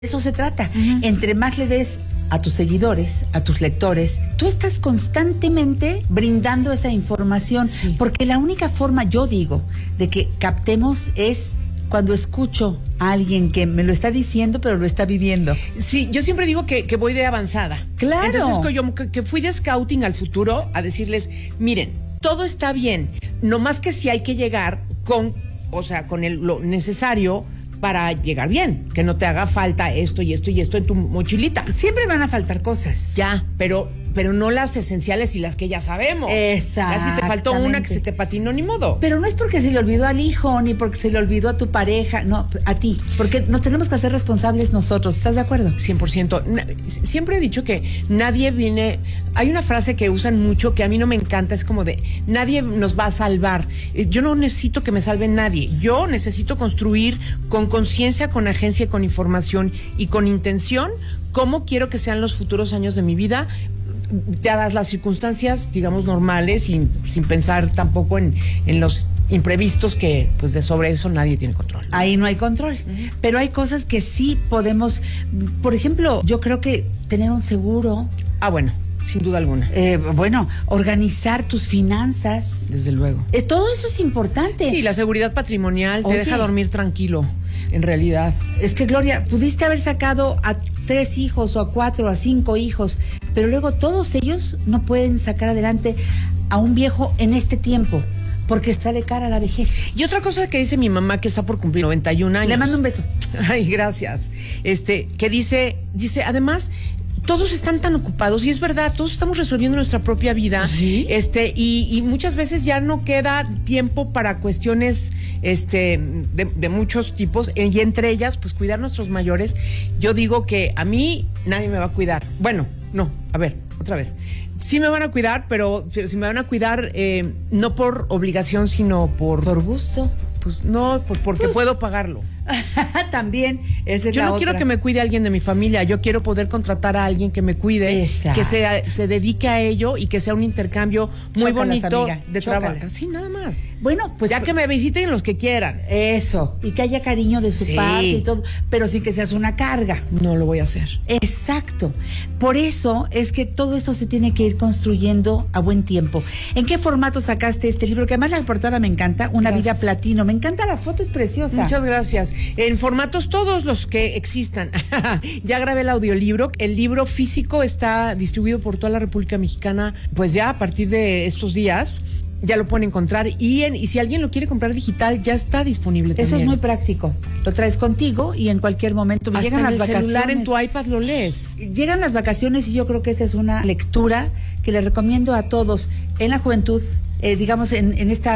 De eso se trata. Entre más le des a tus seguidores, a tus lectores, tú estás constantemente brindando esa información, porque la única forma, yo digo, de que captemos es cuando escucho a alguien que me lo está diciendo, pero lo está viviendo. Sí, yo siempre digo que voy de avanzada. Claro. Entonces, yo que fui de scouting al futuro a decirles, miren, todo está bien, no más que si hay que llegar con lo necesario para llegar bien, que no te haga falta esto y esto y esto en tu mochilita. Siempre van a faltar cosas. Ya, pero no las esenciales y las que ya sabemos. Exacto. Ya si te faltó una que se te patinó, ni modo. Pero no es porque se le olvidó al hijo, ni porque se le olvidó a tu pareja, no, a ti. Porque nos tenemos que hacer responsables nosotros, ¿estás de acuerdo? 100%. Siempre he dicho que nadie viene... Hay una frase que usan mucho que a mí no me encanta, es como de, nadie nos va a salvar. Yo no necesito que me salve nadie. Yo necesito construir con conciencia, con agencia, con información y con intención cómo quiero que sean los futuros años de mi vida, dadas las circunstancias, digamos, normales, y sin pensar tampoco en los imprevistos que, pues, de sobre eso nadie tiene control. Ahí no hay control. Pero hay cosas que sí podemos, por ejemplo, yo creo que tener un seguro. Ah, bueno, sin duda alguna. Organizar tus finanzas. Desde luego. Todo eso es importante. Sí, la seguridad patrimonial te deja dormir tranquilo, en realidad. Es que, Gloria, pudiste haber sacado a 3 hijos o a 4 o a 5 hijos, pero luego todos ellos no pueden sacar adelante a un viejo en este tiempo, porque está de cara a la vejez. Y otra cosa que dice mi mamá, que está por cumplir 91 años. Le mando un beso. Ay, gracias. Que dice, además, todos están tan ocupados, y es verdad, todos estamos resolviendo nuestra propia vida. ¿Sí? Y muchas veces ya no queda tiempo para cuestiones de muchos tipos, y entre ellas, pues, cuidar a nuestros mayores. Yo digo que a mí nadie me va a cuidar. Bueno, no, a ver, otra vez. Sí me van a cuidar, pero si me van a cuidar, no por obligación, sino por gusto. Pues no, porque puedo pagarlo. También, esa es yo la no otra. quiero que me cuide alguien de mi familia, yo quiero poder contratar a alguien que me cuide, exacto, que se dedique a ello y que sea un intercambio muy bonito, amiga, de trabajo. Sí, nada más. Bueno, pues ya que me visiten los que quieran. Eso, y que haya cariño de su parte y todo, pero sin que seas una carga. No lo voy a hacer. Exacto. Por eso es que todo esto se tiene que ir construyendo a buen tiempo. ¿En qué formato sacaste este libro? Que además la portada me encanta, Una vida platino. Me encanta, la foto es preciosa. Muchas gracias. En formatos todos los que existan. Ya grabé el audiolibro. El libro físico está distribuido por toda la República Mexicana, pues ya a partir de estos días. Ya lo pueden encontrar, y si alguien lo quiere comprar digital, ya está disponible también. Eso es muy práctico. Lo traes contigo y en cualquier momento. Hasta llegan las vacaciones. Celular, en tu iPad lo lees. Llegan las vacaciones y yo creo que esta es una lectura que le recomiendo a todos en la juventud, digamos en esta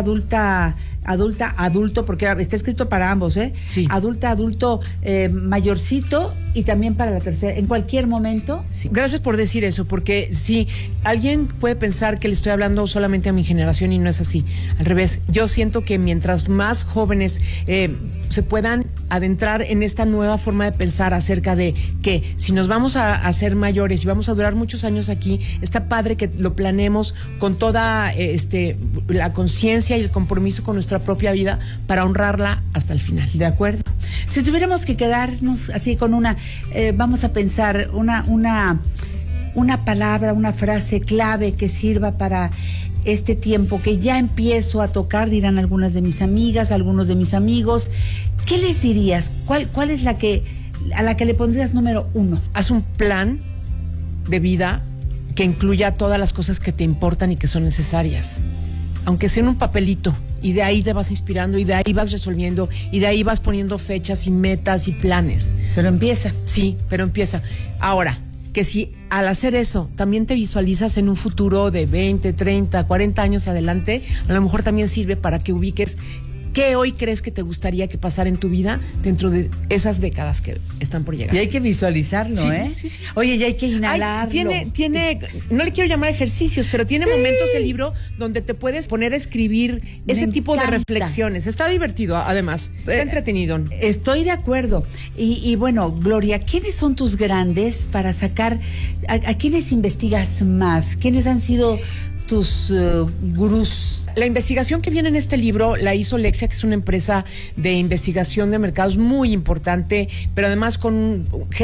adulto, porque está escrito para ambos, Sí. Adulto, mayorcito, y también para la tercera, en cualquier momento. Sí. Gracias por decir eso, porque sí, alguien puede pensar que le estoy hablando solamente a mi generación, y no es así. Al revés, yo siento que mientras más jóvenes se puedan adentrar en esta nueva forma de pensar acerca de que si nos vamos a hacer mayores y vamos a durar muchos años aquí, está padre que lo planeemos con toda la conciencia y el compromiso con nuestra propia vida para honrarla hasta el final. De acuerdo. Si tuviéramos que quedarnos así con vamos a pensar una palabra, una frase clave que sirva para este tiempo que ya empiezo a tocar, dirán algunas de mis amigas, algunos de mis amigos, ¿qué les dirías? ¿Cuál es a la que le pondrías número 1? Haz un plan de vida que incluya todas las cosas que te importan y que son necesarias, aunque sea en un papelito, y de ahí te vas inspirando, y de ahí vas resolviendo, y de ahí vas poniendo fechas y metas y planes. Pero empieza. Sí, pero empieza. Ahora, que si al hacer eso también te visualizas en un futuro de 20, 30, 40 años adelante, a lo mejor también sirve para que ubiques qué hoy crees que te gustaría que pasara en tu vida dentro de esas décadas que están por llegar. Y hay que visualizarlo, Sí, ¿eh? sí, sí. Oye, ya hay que inhalarlo. Tiene, no le quiero llamar ejercicios, pero tiene momentos el libro donde te puedes poner a escribir ese tipo de reflexiones. Está divertido, además. Está entretenido. Estoy de acuerdo. Y bueno, Gloria, ¿quiénes son tus grandes para sacar, a quiénes investigas más? ¿Quiénes han sido tus gurús? La investigación que viene en este libro la hizo Lexia, que es una empresa de investigación de mercados muy importante, pero además con